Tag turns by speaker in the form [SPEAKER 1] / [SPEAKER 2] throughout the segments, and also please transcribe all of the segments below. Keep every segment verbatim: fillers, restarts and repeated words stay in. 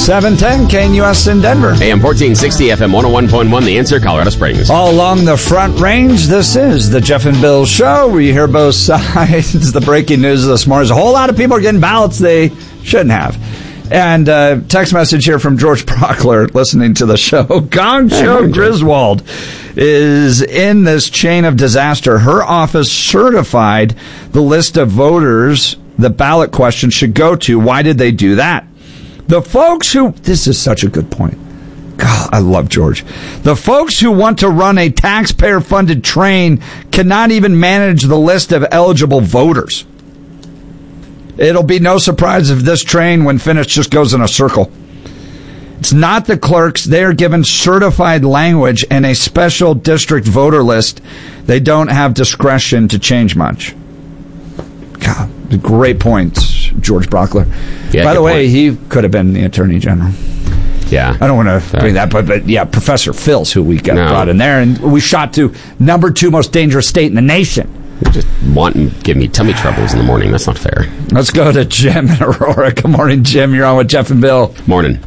[SPEAKER 1] seven ten K N U S in Denver.
[SPEAKER 2] A M fourteen sixty, F M one oh one point one, The Answer, Colorado Springs.
[SPEAKER 1] All along the Front Range, this is the Jeff and Bill Show, where you hear both sides. The breaking news this morning is a whole lot of people are getting ballots they shouldn't have. And uh, text message here from George Brockler, listening to the show. Gong Show Griswold is in this chain of disaster. Her office certified the list of voters the ballot question should go to. Why did they do that? The folks who... This is such a good point. God, I love George. The folks who want to run a taxpayer-funded train cannot even manage the list of eligible voters. It'll be no surprise if this train, when finished, just goes in a circle. It's not the clerks. They are given certified language and a special district voter list. They don't have discretion to change much. God, great point, George Brockler. Yeah, By the way, point. He could have been the Attorney General.
[SPEAKER 2] Yeah.
[SPEAKER 1] I don't want to bring that, but, but yeah, Professor Phils, who we got no. brought in there, and we shot to number two most dangerous state in the nation.
[SPEAKER 2] You just want and give me tummy troubles in the morning. That's not fair.
[SPEAKER 1] Let's go to Jim in Aurora. Good morning, Jim. You're on with Jeff and Bill.
[SPEAKER 2] Morning.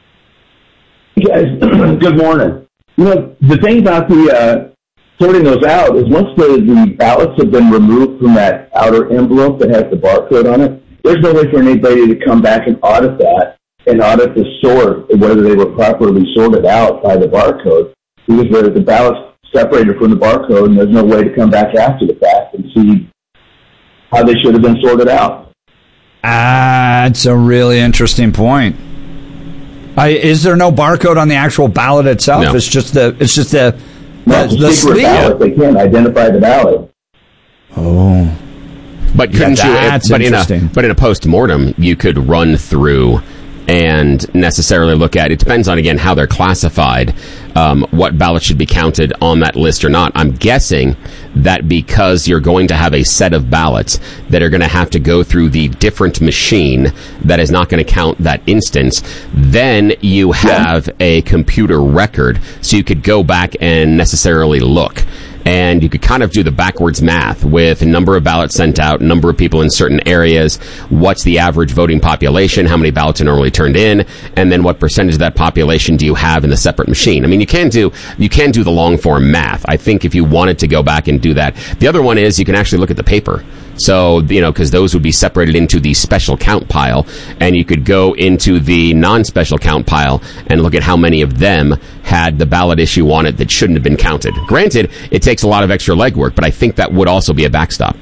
[SPEAKER 3] Hey guys, good morning. You know, the thing about the uh, sorting those out is once the, the ballots have been removed from that outer envelope that has the barcode on it, there's no way for anybody to come back and audit that and audit the sort, whether they were properly sorted out by the barcode, because the, the ballots separated from the barcode, and there's no way to come back after the fact and see how they should have been sorted out.
[SPEAKER 1] Ah, that's a really interesting point. I, is there no barcode on the actual ballot itself?
[SPEAKER 2] No.
[SPEAKER 1] It's just the it's just the
[SPEAKER 3] no,
[SPEAKER 1] the,
[SPEAKER 3] it's a
[SPEAKER 1] the
[SPEAKER 3] secret
[SPEAKER 1] sleeve.
[SPEAKER 3] ballot. They can't identify the ballot.
[SPEAKER 1] Oh,
[SPEAKER 2] but couldn't
[SPEAKER 1] yeah,
[SPEAKER 2] you?
[SPEAKER 1] That's
[SPEAKER 2] But in
[SPEAKER 1] interesting.
[SPEAKER 2] a but in a post-mortem, you could run through and necessarily look at, it depends on, again, how they're classified, um, what ballots should be counted on that list or not. I'm guessing that because you're going to have a set of ballots that are going to have to go through the different machine that is not going to count that instance, then you have yeah. a computer record, so you could go back and necessarily look. And you could kind of do the backwards math with a number of ballots sent out, number of people in certain areas, what's the average voting population, how many ballots are normally turned in, and then what percentage of that population do you have in the separate machine. I mean, you can do you can do the long form math. I think if you wanted to go back and do that. The other one is you can actually look at the paper. So, you know, because those would be separated into the special count pile, and you could go into the non-special count pile and look at how many of them had the ballot issue on it that shouldn't have been counted. Granted, it takes a lot of extra legwork, but I think that would also be a backstop.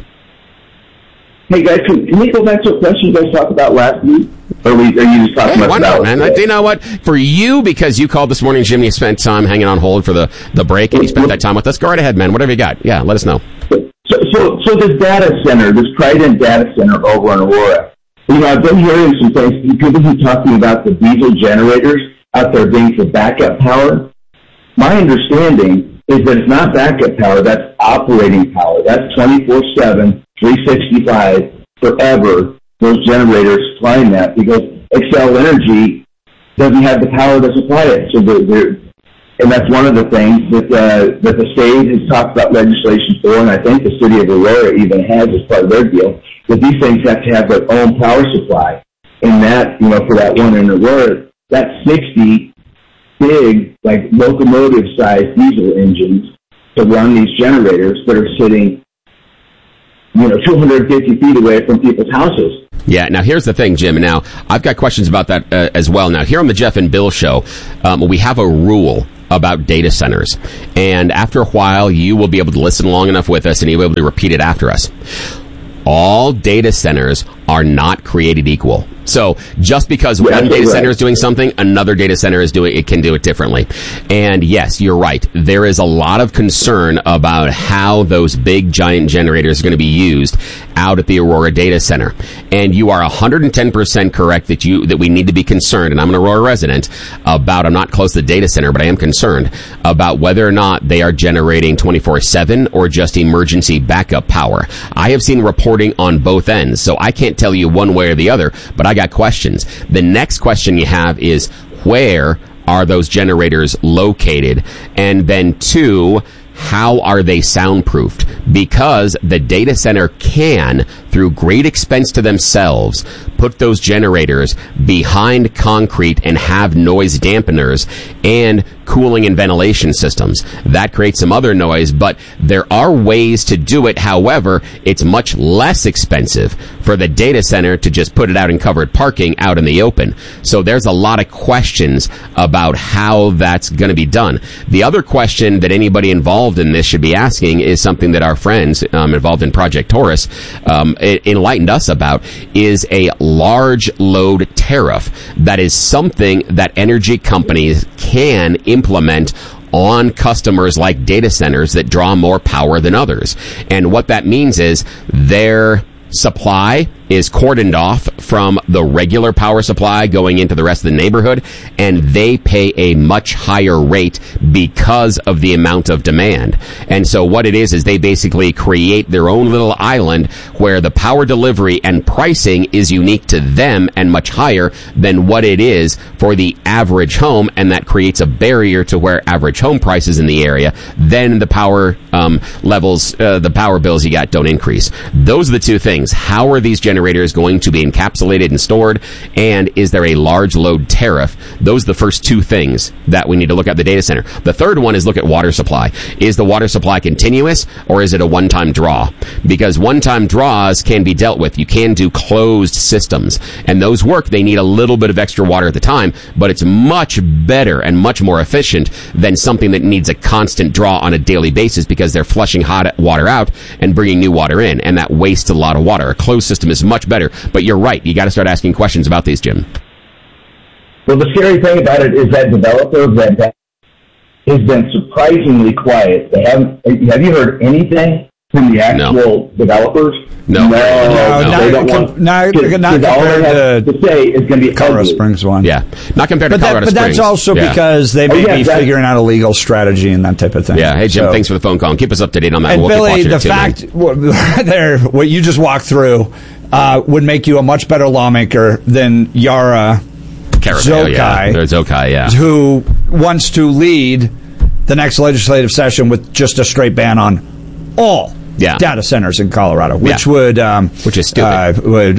[SPEAKER 3] Hey guys, can, can we go back to a question you guys talked about last week? Or are, we, are you just talking
[SPEAKER 2] hey,
[SPEAKER 3] about
[SPEAKER 2] why not, man? You know what? For you, because you called this morning, Jim, you spent time hanging on hold for the, the break, and you spent that time with us. Go right ahead, man. Whatever you got. Yeah, let us know.
[SPEAKER 3] So, so, so this data center, this Trident data center over in Aurora, you know, I've been hearing some things, people who talking about the diesel generators out there being for backup power. My understanding is that it's not backup power, that's operating power. That's twenty-four seven, three sixty-five, forever, those generators supplying that, because Xcel Energy doesn't have the power to supply it. So they're, they're And that's one of the things that uh, that the state has talked about legislation for, and I think the city of Aurora even has as part of their deal, that these things have to have their own power supply. And that, you know, for that one in Aurora, that's sixty big, like locomotive-sized diesel engines to run these generators that are sitting, you know, two hundred fifty feet away from people's houses.
[SPEAKER 2] Yeah, now here's the thing, Jim. Now, I've got questions about that uh, as well. Now, here on the Jeff and Bill Show, um, we have a rule about data centers. And after a while, you will be able to listen long enough with us, and you'll be able to repeat it after us. All data centers are not created equal. So just because
[SPEAKER 3] yeah,
[SPEAKER 2] one data
[SPEAKER 3] right.
[SPEAKER 2] center is doing something, another data center is doing it can do it differently. And yes, you're right. There is a lot of concern about how those big giant generators are going to be used out at the Aurora data center. And you are one hundred ten percent correct that you that we need to be concerned, and I'm an Aurora resident, about, I'm not close to the data center, but I am concerned about whether or not they are generating twenty-four seven or just emergency backup power. I have seen reporting on both ends, so I can't tell you one way or the other, but I got questions. The next question you have is, where are those generators located? And then two, how are they soundproofed? Because the data center can, through great expense to themselves, put those generators behind concrete and have noise dampeners and cooling and ventilation systems. That creates some other noise, but there are ways to do it. However, it's much less expensive for the data center to just put it out in covered parking out in the open. So there's a lot of questions about how that's going to be done. The other question that anybody involved in this should be asking is something that our friends um, involved in Project Taurus um, enlightened us about, is a large load tariff. That is something that energy companies can implement on customers like data centers that draw more power than others. And what that means is their supply is cordoned off from the regular power supply going into the rest of the neighborhood, and they pay a much higher rate because of the amount of demand. And so what it is is they basically create their own little island where the power delivery and pricing is unique to them and much higher than what it is for the average home, and that creates a barrier to where average home prices in the area, then the power um, levels, uh, the power bills you got don't increase. Those are the two things. How are these generators generators going to be encapsulated and stored, and is there a large load tariff? Those are the first two things that we need to look at the data center. The third one is look at water supply. Is the water supply continuous, or is it a one-time draw? Because one-time draws can be dealt with. You can do closed systems, and those work. They need a little bit of extra water at the time, but it's much better and much more efficient than something that needs a constant draw on a daily basis, because they're flushing hot water out and bringing new water in, and that wastes a lot of water. A closed system is much better, but you're right. You got to start asking questions about these, Jim.
[SPEAKER 3] Well, the scary thing about it is that developer that has been surprisingly quiet. They haven't. Have you heard anything from the actual
[SPEAKER 2] no.
[SPEAKER 3] developers?
[SPEAKER 2] No,
[SPEAKER 3] no,
[SPEAKER 1] no,
[SPEAKER 3] no
[SPEAKER 1] not,
[SPEAKER 3] they don't
[SPEAKER 1] com-
[SPEAKER 3] want.
[SPEAKER 1] not,
[SPEAKER 3] cause,
[SPEAKER 1] not
[SPEAKER 3] cause all they have
[SPEAKER 1] to,
[SPEAKER 3] to say is going to be
[SPEAKER 1] Colorado
[SPEAKER 3] ugly.
[SPEAKER 1] Springs one.
[SPEAKER 2] Yeah, not compared
[SPEAKER 1] but
[SPEAKER 2] to Colorado
[SPEAKER 1] that, but
[SPEAKER 2] Springs.
[SPEAKER 1] But that's also
[SPEAKER 2] yeah.
[SPEAKER 1] because they may
[SPEAKER 3] oh, yeah,
[SPEAKER 1] be
[SPEAKER 3] that,
[SPEAKER 1] figuring out a legal strategy and that type of thing.
[SPEAKER 2] Yeah. Hey, Jim,
[SPEAKER 1] so,
[SPEAKER 2] thanks for the phone call. And keep us up to date on that.
[SPEAKER 1] And
[SPEAKER 2] we'll
[SPEAKER 1] Billy,
[SPEAKER 2] keep
[SPEAKER 1] the
[SPEAKER 2] it too,
[SPEAKER 1] fact what, there, what you just walked through uh, would make you a much better lawmaker than Yara
[SPEAKER 2] Carousel,
[SPEAKER 1] Zokai,
[SPEAKER 2] yeah. Zokai, yeah.
[SPEAKER 1] who wants to lead the next legislative session with just a straight ban on all
[SPEAKER 2] yeah.
[SPEAKER 1] data centers in Colorado, which
[SPEAKER 2] yeah.
[SPEAKER 1] would um,
[SPEAKER 2] which is stupid.
[SPEAKER 1] Uh, would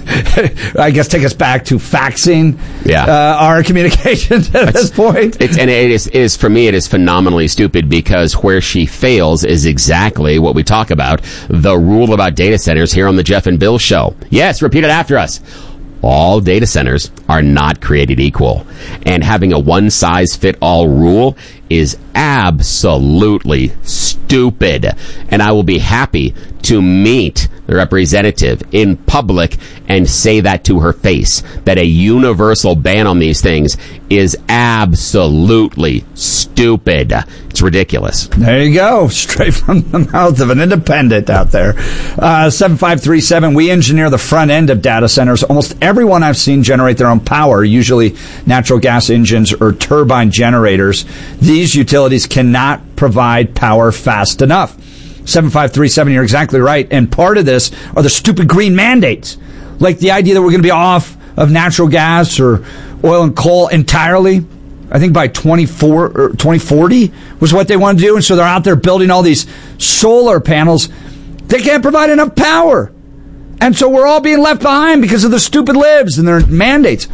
[SPEAKER 1] I guess take us back to faxing
[SPEAKER 2] yeah.
[SPEAKER 1] uh, our communications at
[SPEAKER 2] it's,
[SPEAKER 1] this point.
[SPEAKER 2] It's, and it is, it is for me, it is phenomenally stupid, because where she fails is exactly what we talk about, the rule about data centers here on the Jeff and Bill Show. Yes, repeat it after us. All data centers are not created equal, and having a one-size-fit-all rule is absolutely stupid. And I will be happy to meet the representative in public and say that to her face, that a universal ban on these things is absolutely stupid. It's ridiculous.
[SPEAKER 1] There you go. Straight from the mouth of an independent out there. Uh, seven five three seven, we engineer the front end of data centers. Almost everyone I've seen generate their own power, usually natural gas engines or turbine generators. These utilities cannot provide power fast enough. seven five three seven, you're exactly right. And part of this are the stupid green mandates. Like the idea that we're going to be off of natural gas or oil and coal entirely. I think by twenty-four or twenty forty was what they want to do. And so they're out there building all these solar panels. They can't provide enough power. And so we're all being left behind because of the stupid libs and their mandates.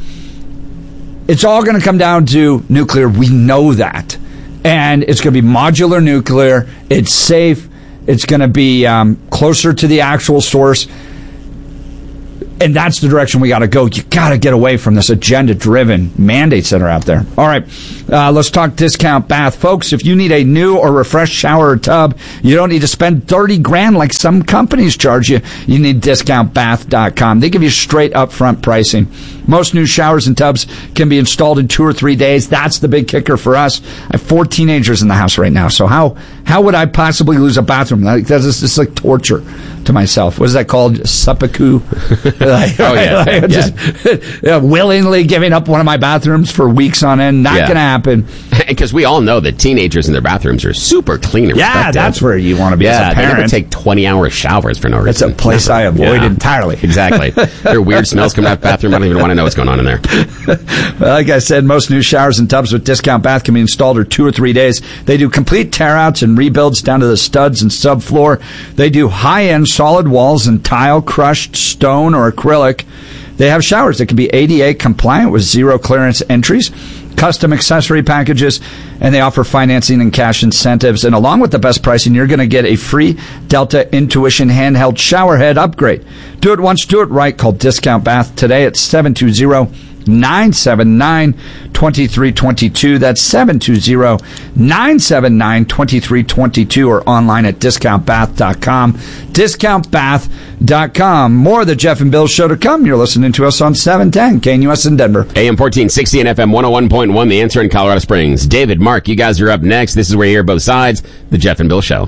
[SPEAKER 1] It's all going to come down to nuclear. We know that. And it's going to be modular nuclear. It's safe. It's going to be um, closer to the actual source. And that's the direction we got to go. You got to get away from this agenda-driven mandates that are out there. All right, uh, let's talk discount bath. Folks, if you need a new or refreshed shower or tub, you don't need to spend thirty grand like some companies charge you. You need discount bath dot com. They give you straight upfront pricing. Most new showers and tubs can be installed in two or three days. That's the big kicker for us. I have four teenagers in the house right now, so how how would I possibly lose a bathroom? Like, that's just, it's like torture to myself. What is that called? Seppuku? Like,
[SPEAKER 2] oh, yeah.
[SPEAKER 1] like,
[SPEAKER 2] yeah.
[SPEAKER 1] Just yeah, willingly giving up one of my bathrooms for weeks on end. Not
[SPEAKER 2] yeah.
[SPEAKER 1] going to happen.
[SPEAKER 2] Because we all know that teenagers in their bathrooms are super clean and
[SPEAKER 1] Yeah,
[SPEAKER 2] respected.
[SPEAKER 1] that's where you want to be
[SPEAKER 2] yeah,
[SPEAKER 1] as a parent.
[SPEAKER 2] they never take twenty-hour showers for no reason.
[SPEAKER 1] That's a place
[SPEAKER 2] Never.
[SPEAKER 1] I avoid
[SPEAKER 2] yeah.
[SPEAKER 1] entirely.
[SPEAKER 2] Exactly. There are weird smells coming out of the bathroom. I don't even want to know what's going on in there.
[SPEAKER 1] Well, like I said, most new showers and tubs with Discount Bath can be installed in two or three days. They do complete tear-outs and rebuilds down to the studs and subfloor. They do high-end solid walls and tile, crushed stone, or acrylic. They have showers that can be A D A compliant with zero clearance entries, custom accessory packages, and they offer financing and cash incentives. And along with the best pricing, you're going to get a free Delta Intuition handheld shower head upgrade. Do it once, do it right. Call Discount Bath today at seven two zero, nine seven nine, two three two two. That's seven two zero, nine seven nine, two three two two, or online at discount bath dot com. discount bath dot com. More of the Jeff and Bill Show to come. You're listening to us on seven ten K N U S in Denver.
[SPEAKER 2] A M fourteen sixty and F M one oh one point one, The Answer in Colorado Springs. David, Mark, you guys are up next. This is where you hear both sides. The Jeff and Bill Show.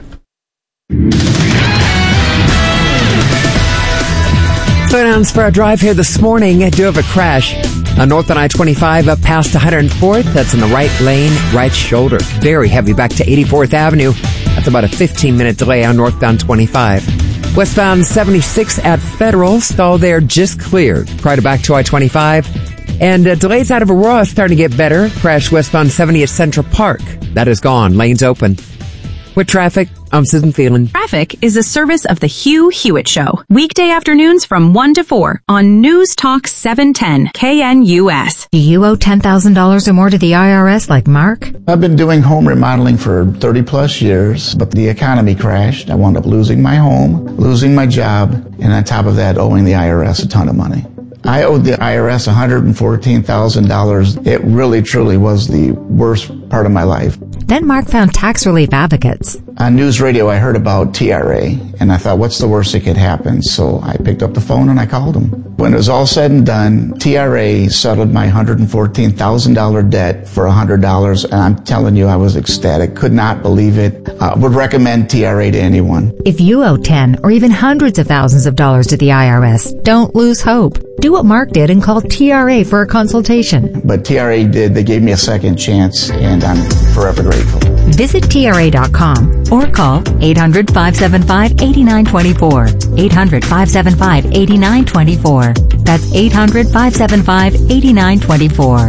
[SPEAKER 4] Slowdowns for our drive here this morning. I do have a crash on North on I twenty-five up past one hundred fourth. That's in the right lane, right shoulder. Very heavy back to eighty-fourth Avenue. That's about a fifteen minute delay on northbound twenty-five. Westbound seventy-six at Federal. Stall there just cleared. Prior to back to I twenty-five. And uh, delays out of Aurora starting to get better. Crash westbound seventy at Central Park. That is gone. Lanes open. With traffic, I'm Susan Phelan.
[SPEAKER 5] Traffic is a service of the Hugh Hewitt Show. Weekday afternoons from one to four on News Talk seven ten K N U S.
[SPEAKER 6] Do you owe ten thousand dollars or more to the I R S like Mark?
[SPEAKER 7] I've been doing home remodeling for thirty plus years, but the economy crashed. I wound up losing my home, losing my job, and on top of that, owing the I R S a ton of money. I owed the I R S one hundred fourteen thousand dollars. It really, truly was the worst part of my life.
[SPEAKER 6] Then Mark found tax relief advocates.
[SPEAKER 7] On news radio, I heard about T R A, and I thought, what's the worst that could happen? So I picked up the phone and I called them. When it was all said and done, T R A settled my one hundred fourteen thousand dollars debt for one hundred dollars, and I'm telling you, I was ecstatic. Could not believe it. Uh, would recommend T R A to anyone.
[SPEAKER 6] If you owe ten or even hundreds of thousands of dollars to the I R S, don't lose hope. Do what Mark did and call T R A for a consultation.
[SPEAKER 7] But T R A did. They gave me a second chance, and I'm forever grateful.
[SPEAKER 6] Visit T R A dot com or call eight hundred, five seven five, eight nine two four. eight hundred, five seven five, eight nine two four. That's eight hundred, five seven five, eight nine two four.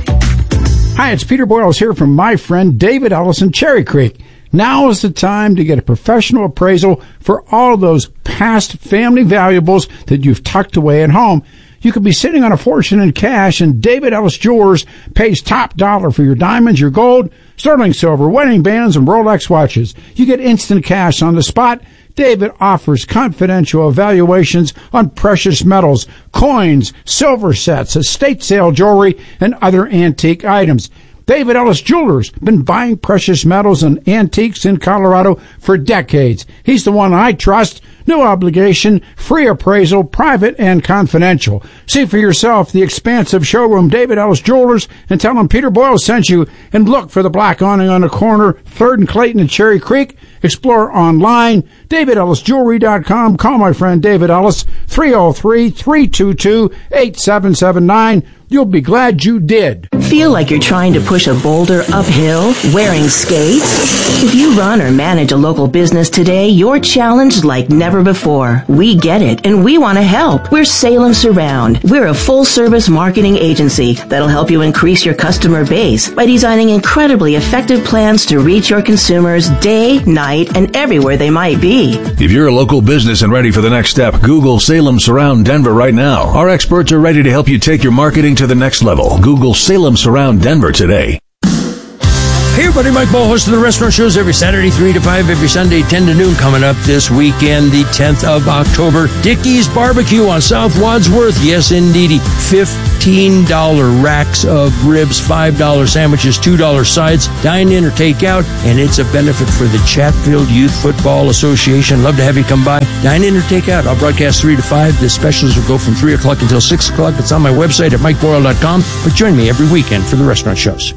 [SPEAKER 8] Hi, it's Peter Boyles here from my friend David Ellis in Cherry Creek. Now is the time to get a professional appraisal for all those past family valuables that you've tucked away at home. You could be sitting on a fortune in cash, and David Ellis Jewelers pays top dollar for your diamonds, your gold, sterling silver, wedding bands, and Rolex watches. You get instant cash on the spot. David offers confidential evaluations on precious metals, coins, silver sets, estate sale jewelry, and other antique items. David Ellis Jewelers been buying precious metals and antiques in Colorado for decades. He's the one I trust. No obligation, free appraisal, private and confidential. See for yourself the expansive showroom, David Ellis Jewelers, and tell them Peter Boyle sent you. And look for the black awning on the corner, third and Clayton and Cherry Creek. Explore online, david ellis jewelry dot com. Call my friend David Ellis, three oh three, three two two, eight seven seven nine. You'll be glad you did.
[SPEAKER 9] Feel like you're trying to push a boulder uphill wearing skates? If you run or manage a local business today, you're challenged like never before. We get it, and we want to help. We're Salem Surround. We're a full-service marketing agency that'll help you increase your customer base by designing incredibly effective plans to reach your consumers day, night, and everywhere they might be.
[SPEAKER 10] If you're a local business and ready for the next step, Google Salem Surround Denver right now. Our experts are ready to help you take your marketing to the next level. Google Salem Surround Denver today.
[SPEAKER 11] Hey everybody, Mike Ball, host of the Restaurant Shows every Saturday, three to five, every Sunday, ten to noon. Coming up this weekend, the tenth of October, Dickey's Barbecue on South Wadsworth. Yes, indeedy. fifteen dollars racks of ribs, five dollars sandwiches, two dollars sides, dine in or take out, and it's a benefit for the Chatfield Youth Football Association. Love to have you come by. Dine in or take out. I'll broadcast three to five. The specials will go from three o'clock until six o'clock. It's on my website at mike boyle dot com. But join me every weekend for the Restaurant Shows.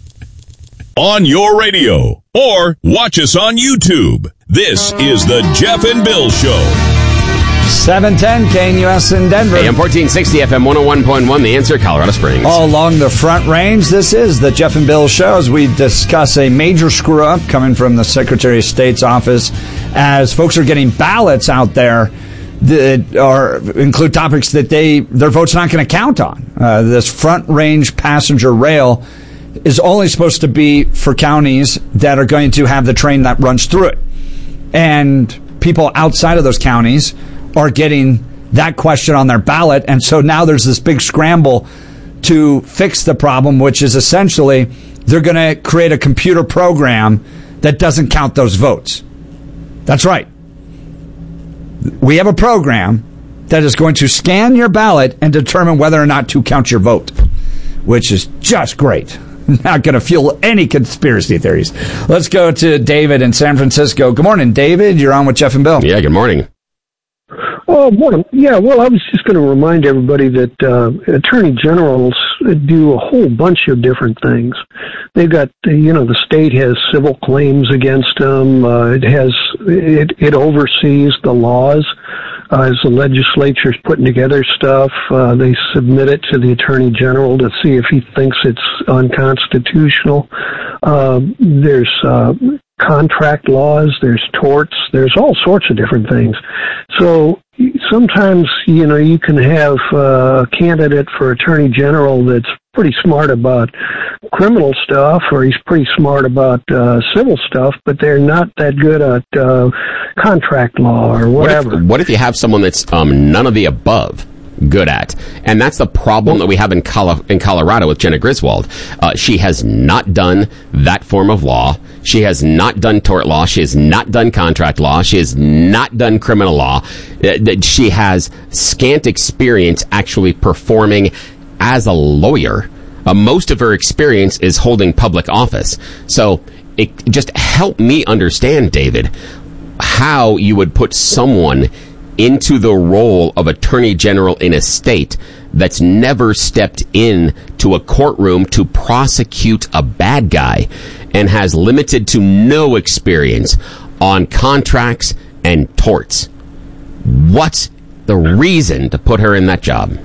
[SPEAKER 12] On your radio, or watch us on YouTube. This is the Jeff and Bill Show.
[SPEAKER 1] seven ten K N U S in Denver.
[SPEAKER 2] A M fourteen sixty, F M one oh one point one, The Answer, Colorado Springs.
[SPEAKER 1] All along the Front Range, this is the Jeff and Bill Show as we discuss a major screw-up coming from the Secretary of State's office as folks are getting ballots out there that are include topics that they their vote's not going to count on. Uh, this Front Range passenger rail is only supposed to be for counties that are going to have the train that runs through it. And people outside of those counties are getting that question on their ballot. And so now there's this big scramble to fix the problem, which is essentially they're going to create a computer program that doesn't count those votes. That's right. We have a program that is going to scan your ballot and determine whether or not to count your vote, which is just great. Not going to fuel any conspiracy theories. Let's go to David in San Francisco. Good morning, David. You're on with Jeff and Bill.
[SPEAKER 2] Yeah, good morning.
[SPEAKER 13] Oh, morning. Yeah, well, I was just going to remind everybody that uh, attorney generals do a whole bunch of different things. They've got, you know, the state has civil claims against them. Uh, it has, it, it oversees the laws. Uh, as the legislature's putting together stuff, uh, they submit it to the attorney general to see if he thinks it's unconstitutional. Uh, there's uh, contract laws, there's torts, there's all sorts of different things. So sometimes, you know, you can have uh, a candidate for attorney general that's pretty smart about criminal stuff, or he's pretty smart about uh, civil stuff, but they're not that good at uh, contract law or whatever.
[SPEAKER 2] What if, what if you have someone that's um, none of the above good at? And that's the problem that we have in, Colo- in Colorado with Jenna Griswold. Uh, she has not done that form of law. She has not done tort law. She has not done contract law. She has not done criminal law. Uh, she has scant experience actually performing as a lawyer. Uh, most of her experience is holding public office. So it just help me understand, David, how you would put someone into the role of attorney general in a state that's never stepped in to a courtroom to prosecute a bad guy and has limited to no experience on contracts and torts. What's the reason to put her in that job?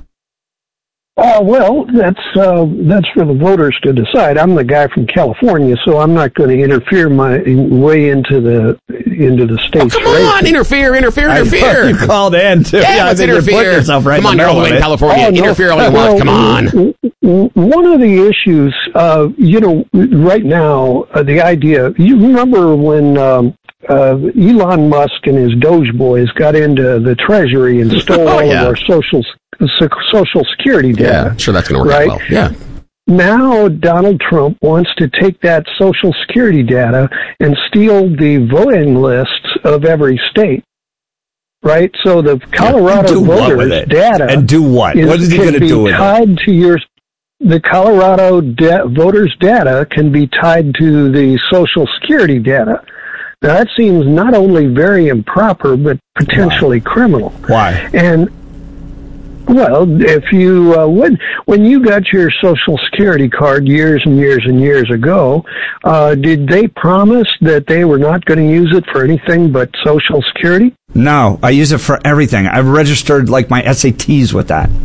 [SPEAKER 13] Uh, well, that's uh, that's for the voters to decide. I'm the guy from California, so I'm not going to interfere my way into the into the state's
[SPEAKER 2] oh, come
[SPEAKER 13] race.
[SPEAKER 2] on, interfere, interfere, interfere.
[SPEAKER 1] You called in too.
[SPEAKER 2] Yeah,
[SPEAKER 1] yeah
[SPEAKER 2] let's
[SPEAKER 1] I think
[SPEAKER 2] interfere.
[SPEAKER 1] You're yourself right
[SPEAKER 2] come on, you're all the way in California.
[SPEAKER 13] Oh, no.
[SPEAKER 2] Interfere all you
[SPEAKER 13] well,
[SPEAKER 2] want. Come on.
[SPEAKER 13] One of the issues, uh, you know, right now, uh, the idea. You remember when um, uh, Elon Musk and his Doge boys got into the Treasury and stole
[SPEAKER 2] oh,
[SPEAKER 13] all
[SPEAKER 2] yeah.
[SPEAKER 13] of our social social security data?
[SPEAKER 2] Yeah, sure, that's going to work
[SPEAKER 13] right?
[SPEAKER 2] out well. Yeah.
[SPEAKER 13] Now Donald Trump wants to take that social security data and steal the voting lists of every state. Right? So the Colorado
[SPEAKER 1] yeah,
[SPEAKER 13] voters data
[SPEAKER 1] and do what?
[SPEAKER 13] Is,
[SPEAKER 1] what is he going to do with
[SPEAKER 13] tied
[SPEAKER 1] it?
[SPEAKER 13] To your the Colorado de- voters data can be tied to the social security data. Now that seems not only very improper but potentially
[SPEAKER 1] Why?
[SPEAKER 13] criminal.
[SPEAKER 1] Why?
[SPEAKER 13] And well, if you uh, when when you got your Social Security card years and years and years ago, uh, did they promise that they were not going to use it for anything but Social Security?
[SPEAKER 1] No, I use it for everything. I've registered like my S A Ts with that.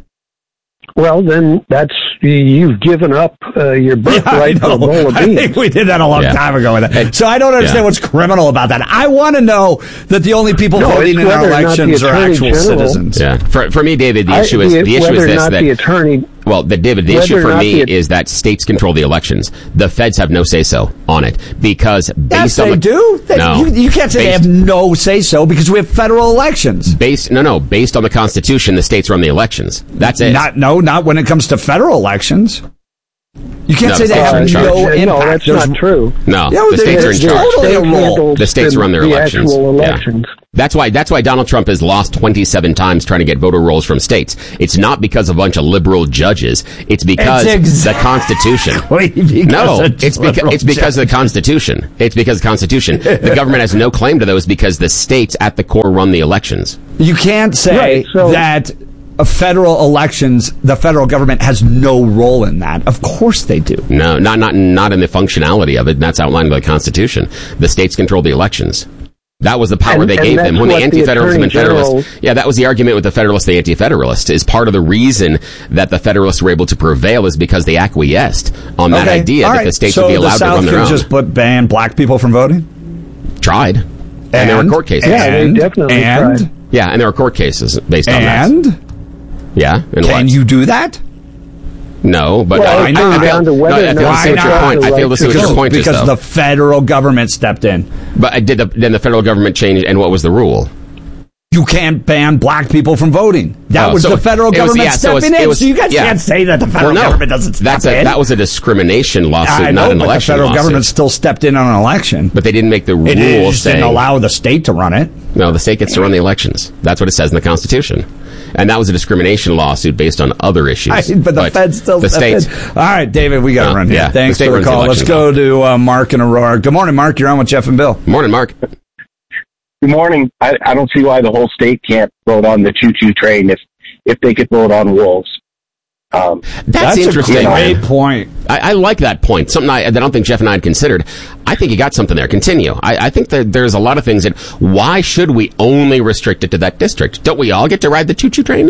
[SPEAKER 13] Well, then that's you've given up uh, your birthright
[SPEAKER 1] yeah,
[SPEAKER 13] for a bowl of beans.
[SPEAKER 1] I think we did that a long
[SPEAKER 2] yeah.
[SPEAKER 1] time ago with that. So I don't understand
[SPEAKER 2] yeah.
[SPEAKER 1] what's criminal about that. I want to know that the only people
[SPEAKER 13] no,
[SPEAKER 1] voting in our elections are actual
[SPEAKER 13] general.
[SPEAKER 1] citizens.
[SPEAKER 2] Yeah. For for me, David, the issue
[SPEAKER 13] I,
[SPEAKER 2] is
[SPEAKER 13] the,
[SPEAKER 2] the issue
[SPEAKER 13] whether
[SPEAKER 2] is this
[SPEAKER 13] or not
[SPEAKER 2] that
[SPEAKER 13] the attorney.
[SPEAKER 2] Well, the, David, the issue for me is that states control the elections. The feds have no say-so on it because based
[SPEAKER 1] yes,
[SPEAKER 2] on
[SPEAKER 1] they
[SPEAKER 2] the,
[SPEAKER 1] do. They,
[SPEAKER 2] no,
[SPEAKER 1] you, you can't say
[SPEAKER 2] based,
[SPEAKER 1] they have no say-so because we have federal elections.
[SPEAKER 2] Based no, no, based on the Constitution, the states run the elections. That's it.
[SPEAKER 1] Not no, not when it comes to federal elections. You can't
[SPEAKER 2] No,
[SPEAKER 1] say
[SPEAKER 2] the
[SPEAKER 1] they
[SPEAKER 2] states are
[SPEAKER 1] have
[SPEAKER 2] in charge.
[SPEAKER 1] no impact.
[SPEAKER 13] No, that's
[SPEAKER 1] There's-
[SPEAKER 13] not true.
[SPEAKER 2] No,
[SPEAKER 1] Yeah,
[SPEAKER 2] the
[SPEAKER 1] they-
[SPEAKER 2] states are in
[SPEAKER 1] it's
[SPEAKER 2] charge.
[SPEAKER 1] totally a role.
[SPEAKER 13] handles
[SPEAKER 2] The states
[SPEAKER 13] the,
[SPEAKER 2] run their
[SPEAKER 13] the
[SPEAKER 2] elections.
[SPEAKER 13] actual
[SPEAKER 2] Yeah.
[SPEAKER 13] elections.
[SPEAKER 2] That's why. That's why Donald Trump has lost twenty-seven times trying to get voter rolls from states. It's not because of a bunch of liberal judges. It's because
[SPEAKER 1] It's exactly
[SPEAKER 2] the Constitution.
[SPEAKER 1] because
[SPEAKER 2] No,
[SPEAKER 1] of
[SPEAKER 2] it's because
[SPEAKER 1] liberal
[SPEAKER 2] it's because of the Constitution. It's because of the Constitution. The government has no claim to those because the states at the core run the elections.
[SPEAKER 1] You can't say
[SPEAKER 13] Right, so-
[SPEAKER 1] that uh, federal elections, the federal government has no role in that. Of course they do.
[SPEAKER 2] No, not not not in the functionality of it. That's outlined by the Constitution. The states control the elections. That was the power
[SPEAKER 13] And-
[SPEAKER 2] they
[SPEAKER 13] and
[SPEAKER 2] gave
[SPEAKER 13] that's
[SPEAKER 2] them when the
[SPEAKER 13] what the
[SPEAKER 2] Anti-Federalists and
[SPEAKER 13] Attorney
[SPEAKER 2] Federalists.
[SPEAKER 13] General-
[SPEAKER 2] Yeah, that was the argument with the Federalists, the Anti-Federalists. Is part of the reason that the Federalists were able to prevail is because they acquiesced on that
[SPEAKER 1] Okay,
[SPEAKER 2] idea
[SPEAKER 1] all
[SPEAKER 2] that
[SPEAKER 1] right.
[SPEAKER 2] the states
[SPEAKER 1] so
[SPEAKER 2] would be allowed
[SPEAKER 1] the South
[SPEAKER 2] to run their
[SPEAKER 1] could
[SPEAKER 2] own.
[SPEAKER 1] just put, ban black people from voting?
[SPEAKER 2] Tried, and, there were court cases.
[SPEAKER 13] Yeah, they
[SPEAKER 1] And-
[SPEAKER 13] definitely
[SPEAKER 1] and,
[SPEAKER 13] tried.
[SPEAKER 2] Yeah, and there were court cases based on
[SPEAKER 1] And
[SPEAKER 2] that. Yeah, and
[SPEAKER 1] can
[SPEAKER 2] what?
[SPEAKER 1] you do that?
[SPEAKER 2] No, but
[SPEAKER 13] Well,
[SPEAKER 2] I,
[SPEAKER 13] it
[SPEAKER 2] I,
[SPEAKER 13] came
[SPEAKER 2] I, feel,
[SPEAKER 13] down to
[SPEAKER 2] no,
[SPEAKER 13] whether
[SPEAKER 2] I
[SPEAKER 13] or
[SPEAKER 2] feel to
[SPEAKER 13] not
[SPEAKER 2] see what
[SPEAKER 1] they
[SPEAKER 2] your
[SPEAKER 1] have
[SPEAKER 2] point.
[SPEAKER 13] the
[SPEAKER 2] I feel to
[SPEAKER 13] right
[SPEAKER 2] see what
[SPEAKER 1] because,
[SPEAKER 2] your point is,
[SPEAKER 1] because
[SPEAKER 2] though.
[SPEAKER 1] the federal government stepped in.
[SPEAKER 2] But I did the, then the federal government changed, and what was the rule?
[SPEAKER 1] You can't ban black people from voting. That
[SPEAKER 2] Oh,
[SPEAKER 1] was
[SPEAKER 2] so
[SPEAKER 1] the federal
[SPEAKER 2] it was-
[SPEAKER 1] government
[SPEAKER 2] yeah, so
[SPEAKER 1] stepping
[SPEAKER 2] it's- it
[SPEAKER 1] in.
[SPEAKER 2] was-
[SPEAKER 1] so you guys
[SPEAKER 2] yeah.
[SPEAKER 1] can't say that the federal
[SPEAKER 2] Well, no,
[SPEAKER 1] government doesn't step
[SPEAKER 2] that's a,
[SPEAKER 1] in.
[SPEAKER 2] that was a discrimination lawsuit,
[SPEAKER 1] I
[SPEAKER 2] not
[SPEAKER 1] know,
[SPEAKER 2] an
[SPEAKER 1] but the
[SPEAKER 2] election
[SPEAKER 1] federal
[SPEAKER 2] lawsuit.
[SPEAKER 1] government still stepped in on an election.
[SPEAKER 2] But they didn't make the
[SPEAKER 1] It
[SPEAKER 2] rule
[SPEAKER 1] just
[SPEAKER 2] saying
[SPEAKER 1] didn't allow the state to run it.
[SPEAKER 2] no, the state gets to run the elections. That's what it says in the Constitution. And that was a discrimination lawsuit based on other issues.
[SPEAKER 1] I, but the feds still
[SPEAKER 2] the
[SPEAKER 1] stepped
[SPEAKER 2] states.
[SPEAKER 1] in. All right, David, we got to
[SPEAKER 2] Uh,
[SPEAKER 1] run here.
[SPEAKER 2] yeah,
[SPEAKER 1] Thanks
[SPEAKER 2] the state
[SPEAKER 1] for the
[SPEAKER 2] runs the
[SPEAKER 1] call. Let's
[SPEAKER 2] election
[SPEAKER 1] go to uh, Mark in Aurora. Good morning, Mark. You're on with Jeff and Bill.
[SPEAKER 2] Morning, Mark.
[SPEAKER 14] Good morning. I, I don't see why the whole state can't vote on the choo-choo train if if they could vote on wolves. Um,
[SPEAKER 2] That's, interesting.
[SPEAKER 1] a great point.
[SPEAKER 2] I, I like that point. Something I, that I don't think Jeff and I had considered. I think you got something there. Continue. I, I think that there's a lot of things that. Why should we only restrict it to that district? Don't we all get to ride the choo-choo train?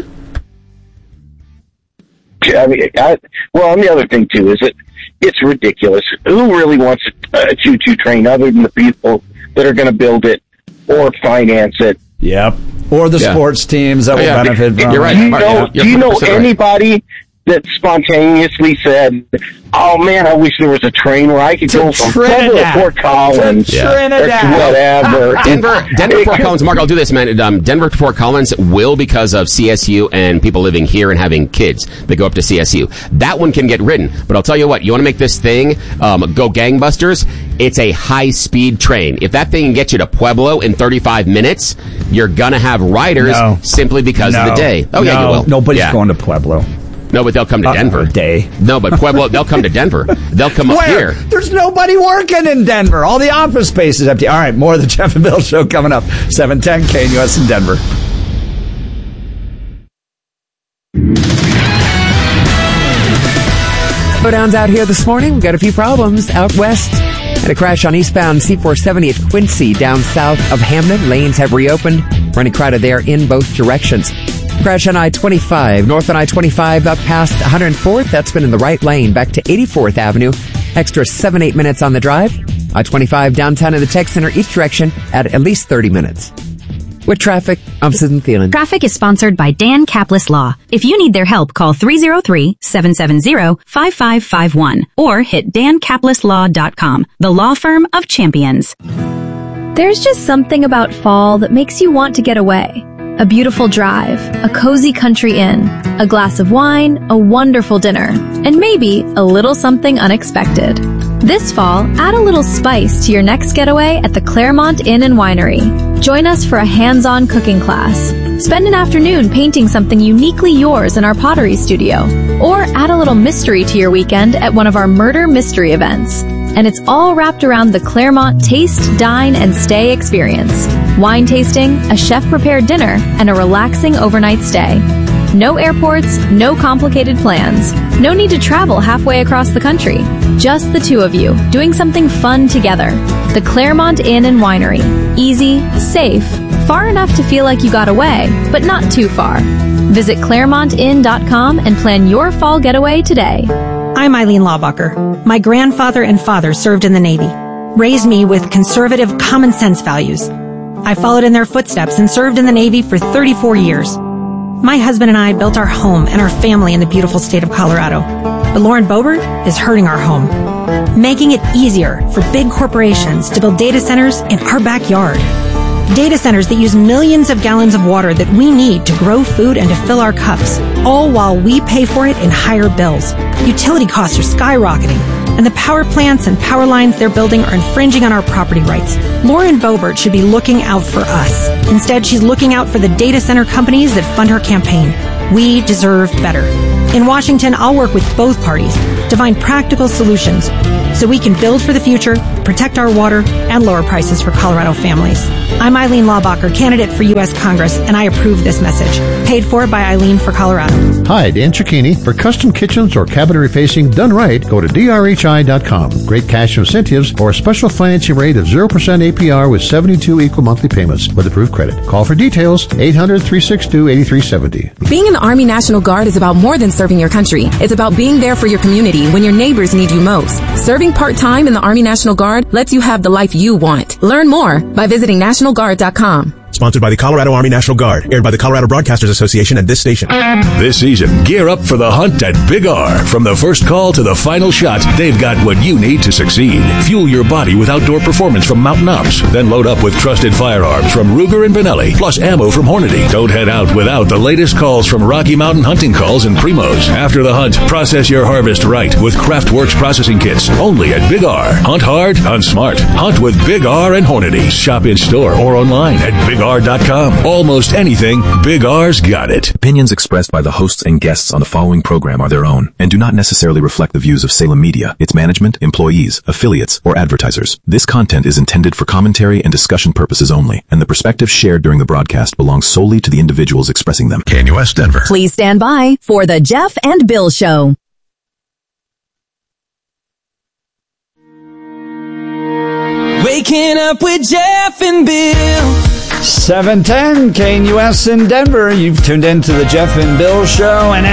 [SPEAKER 14] I mean, I, well, and the other thing too is that it's ridiculous. Who really wants a, a choo-choo train other than the people that are going to build it or finance it?
[SPEAKER 1] Yep. Or the
[SPEAKER 14] Yeah.
[SPEAKER 1] sports teams that
[SPEAKER 14] Oh,
[SPEAKER 1] will
[SPEAKER 14] yeah.
[SPEAKER 1] benefit from
[SPEAKER 14] You're right.
[SPEAKER 1] it.
[SPEAKER 14] Do you know,
[SPEAKER 1] Yeah.
[SPEAKER 14] do you know
[SPEAKER 1] one hundred percent right.
[SPEAKER 14] anybody that spontaneously said, "Oh man, I wish there was a train where I could
[SPEAKER 2] To
[SPEAKER 14] go from
[SPEAKER 2] Trinidad.
[SPEAKER 14] Pueblo to Fort Collins,
[SPEAKER 2] To
[SPEAKER 14] or
[SPEAKER 2] Trinidad.
[SPEAKER 14] whatever."
[SPEAKER 2] Denver, Denver,
[SPEAKER 14] It
[SPEAKER 2] Fort
[SPEAKER 14] could-
[SPEAKER 2] Collins. Mark, I'll do this, man. Um, Denver to Fort Collins will because of C S U and people living here and having kids. They go up to C S U. That one can get ridden. But I'll tell you what, you want to make this thing um, go gangbusters? It's a high-speed train. If that thing can get you to Pueblo in thirty-five minutes, you're gonna have riders
[SPEAKER 1] No.
[SPEAKER 2] simply because of the
[SPEAKER 1] No.
[SPEAKER 2] day. Oh yeah,
[SPEAKER 1] No.
[SPEAKER 2] you will.
[SPEAKER 1] Nobody's
[SPEAKER 2] Yeah.
[SPEAKER 1] going to Pueblo.
[SPEAKER 2] No, but they'll come to
[SPEAKER 1] Uh-oh,
[SPEAKER 2] Denver.
[SPEAKER 1] Day.
[SPEAKER 2] No, but Pueblo, they'll come to Denver. They'll come up
[SPEAKER 1] Where?
[SPEAKER 2] here.
[SPEAKER 1] There's nobody working in Denver. All the office space is empty. All right, more of the Jeff and Bill Show coming up. seven ten K N U S in Denver.
[SPEAKER 4] Slowdowns out here this morning. We've got a few problems out west. Had a crash on eastbound C four seventy at Quincy down south of Hamden. Lanes have reopened. Running crowded there in both directions. Crash on I twenty-five. North on I twenty-five up past one hundred fourth. That's been in the right lane. Back to eighty-fourth Avenue. Extra seven, eight minutes on the drive. I twenty-five downtown to the tech center each direction at at least thirty minutes. With traffic, I'm Susan Thielen.
[SPEAKER 5] Traffic is sponsored by Dan Caplis Law. If you need their help, call three oh three, seven seven oh, five five five one or hit dan caplis law dot com, the law firm of champions.
[SPEAKER 15] There's just something about fall that makes you want to get away. A beautiful drive, a cozy country inn, a glass of wine, a wonderful dinner, and maybe a little something unexpected. This fall, add a little spice to your next getaway at the Claremont Inn and Winery. Join us for a hands-on cooking class. Spend an afternoon painting something uniquely yours in our pottery studio. Or add a little mystery to your weekend at one of our murder mystery events. And it's all wrapped around the Claremont Taste, Dine, and Stay experience. Wine tasting, a chef-prepared dinner, and a relaxing overnight stay. No airports, no complicated plans. No need to travel halfway across the country. Just the two of you, doing something fun together. The Claremont Inn and Winery. Easy, safe, far enough to feel like you got away, but not too far. Visit claremont inn dot com and plan your fall getaway today.
[SPEAKER 16] I'm Eileen Lawbacher. My grandfather and father served in the Navy, raised me with conservative common sense values. I followed in their footsteps and served in the Navy for thirty-four years. My husband and I built our home and our family in the beautiful state of Colorado. But Lauren Boebert is hurting our home, making it easier for big corporations to build data centers in our backyard. Data centers that use millions of gallons of water that we need to grow food and to fill our cups, all while we pay for it in higher bills. Utility costs are skyrocketing, and the power plants and power lines they're building are infringing on our property rights. Lauren Boebert should be looking out for us. Instead, she's looking out for the data center companies that fund her campaign. We deserve better. In Washington, I'll work with both parties to find practical solutions so we can build for the future, protect our water, and lower prices for Colorado families. I'm Eileen Lawbacher, candidate for U S Congress, and I approve this message. Paid for by Eileen for Colorado.
[SPEAKER 17] Hi, Dan Cicchini. For custom kitchens or cabinet refacing done right, go to D R H I dot com. Great cash incentives or a special financing rate of zero percent A P R with seventy-two equal monthly payments with approved credit. Call for details, eight hundred, three six two, eight three seven zero.
[SPEAKER 18] Being in the Army National Guard is about more than serving your country. It's about being there for your community when your neighbors need you most. Serving part-time in the Army National Guard lets you have the life you want. Learn more by visiting national guard dot com.
[SPEAKER 19] Sponsored by the Colorado Army National Guard. Aired by the Colorado Broadcasters Association and this station.
[SPEAKER 10] This season, gear up for the hunt at Big R. From the first call to the final shot, they've got what you need to succeed. Fuel your body with outdoor performance from Mountain Ops. Then load up with trusted firearms from Ruger and Benelli, plus ammo from Hornady. Don't head out without the latest calls from Rocky Mountain Hunting Calls and Primos. After the hunt, process your harvest right with Craftworks processing kits. Only at Big R. Hunt hard, hunt smart. Hunt with Big R and Hornady. Shop in store or online at big r dot com. Almost anything, Big R's got it.
[SPEAKER 20] Opinions expressed by the hosts and guests on the following program are their own and do not necessarily reflect the views of Salem Media, its management, employees, affiliates, or advertisers. This content is intended for commentary and discussion purposes only, and the perspectives shared during the broadcast belong solely to the individuals expressing them.
[SPEAKER 10] K N U S Denver.
[SPEAKER 21] Please stand by for the Jeff and Bill Show.
[SPEAKER 22] Waking up with Jeff and Bill.
[SPEAKER 1] seven ten K N U S in Denver. You've tuned in to the Jeff and Bill Show, and